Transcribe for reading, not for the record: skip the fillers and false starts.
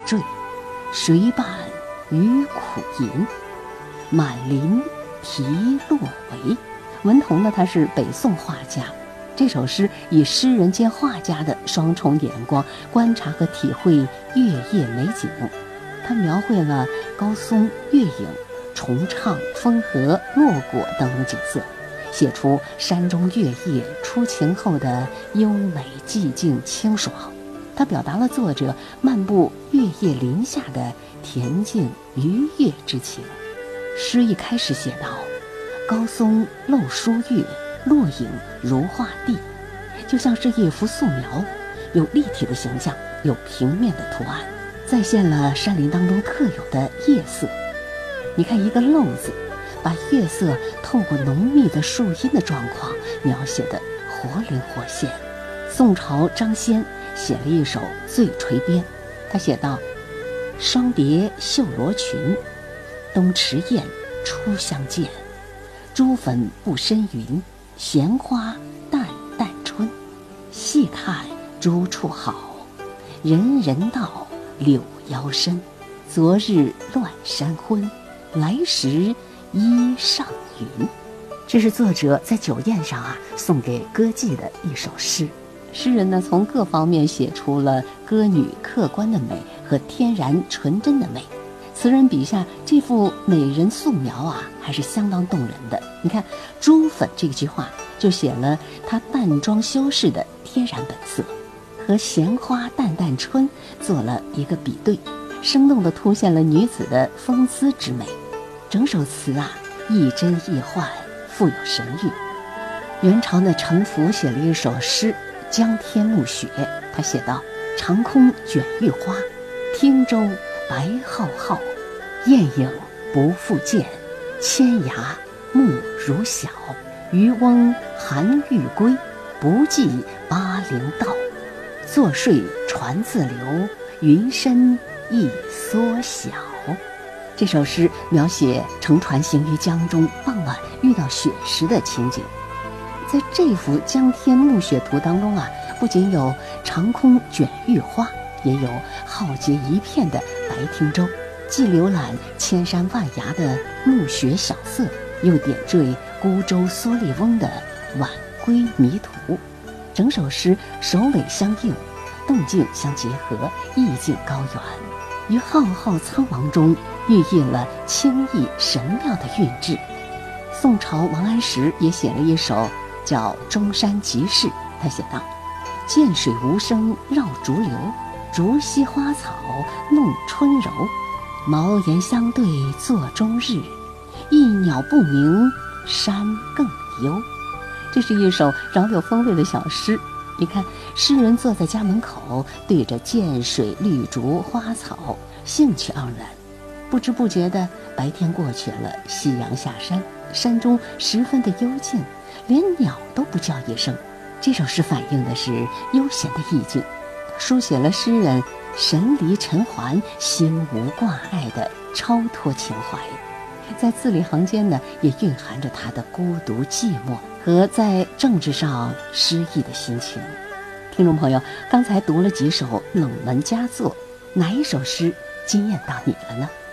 坠，水板鱼苦吟，满林题落维。文同呢，他是北宋画家。这首诗以诗人兼画家的双重眼光观察和体会月夜美景，他描绘了高松、月影、重唱、风荷、落果等等景色，写出山中月夜初晴后的优美寂静清爽。他表达了作者漫步月夜林下的恬静愉悦之情。诗一开始写道：高松露疏月，落影如画地，就像是一幅素描，有立体的形象，有平面的图案，再现了山林当中特有的夜色。你看一个漏字，把月色透过浓密的树荫的状况描写得活灵活现。宋朝张先写了一首《醉垂编》，他写道：双蝶绣罗裙，东池雁初相见，朱粉不深云，闲花淡淡春。细看朱处好，人人道柳腰深。昨日乱山昏，来时衣上云。这是作者在酒宴上送给歌妓的一首诗。诗人呢，从各方面写出了歌女客观的美和天然纯真的美。词人笔下这幅美人素描还是相当动人的。你看朱粉这句话就写了她淡妆修饰的天然本色，和闲花淡淡春做了一个比对，生动地凸显了女子的风姿之美。整首词亦真亦幻，富有神韵。元朝的程福写了一首诗《江天暮雪》，他写道：长空卷玉花，汀洲白浩浩，雁影不复见，千涯暮如晓。渔翁寒欲归，不记巴陵道。坐睡船自流，云深亦缩小。这首诗描写乘船行于江中，傍晚遇到雪时的情景。在这幅江天暮雪图当中不仅有长空卷玉花，也有浩劫一片的白汀洲，既浏览千山万崖的暮雪晓色，又点缀孤舟蓑笠翁的晚归迷途。整首诗首尾相应，动静相结合，意境高远，于浩浩苍茫中寓印了清逸神妙的韵致。宋朝王安石也写了一首叫《中山集市》，他写道：涧水无声绕竹流，竹溪花草弄春柔。茅檐相对坐中日，一鸟不鸣山更幽。这是一首饶有风味的小诗。你看，诗人坐在家门口，对着涧水、绿竹、花草，兴趣盎然。不知不觉的，白天过去了，夕阳下山，山中十分的幽静，连鸟都不叫一声。这首诗反映的是悠闲的意境，书写了诗人神离尘寰、心无挂碍的超脱情怀。在字里行间呢，也蕴含着他的孤独寂寞和在政治上失意的心情。听众朋友，刚才读了几首冷门佳作，哪一首诗惊艳到你了呢？